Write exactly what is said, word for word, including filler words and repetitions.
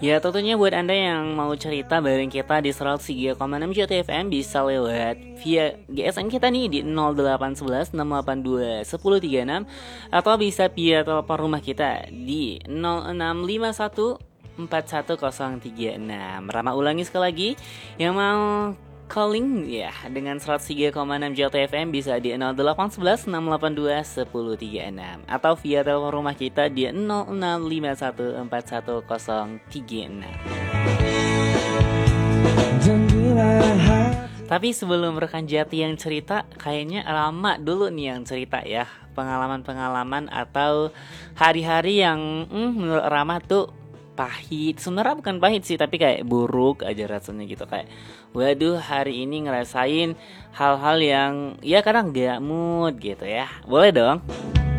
Ya tentunya buat Anda yang mau cerita bareng kita di seratus tiga koma enam J T F M bisa lewat via G S M kita nih di nol delapan satu satu enam delapan dua satu nol tiga enam atau bisa via telepon rumah kita di nol enam lima satu empat satu nol tiga enam. Rama ulangi sekali lagi, yang mau calling ya dengan seratus tiga koma enam J T F M bisa di nol delapan satu satu enam delapan dua satu nol tiga enam atau via telepon rumah kita di nol enam lima satu empat satu nol tiga enam. Tapi sebelum rekan Jati yang cerita, kayaknya Rama dulu nih yang cerita ya, pengalaman-pengalaman atau hari-hari yang hmm, menurut Rama tuh pahit. Sebenarnya bukan pahit sih, tapi kayak buruk aja rasanya gitu. Kayak waduh, hari ini ngerasain hal-hal yang ya kadang gak mood gitu ya. Boleh dong?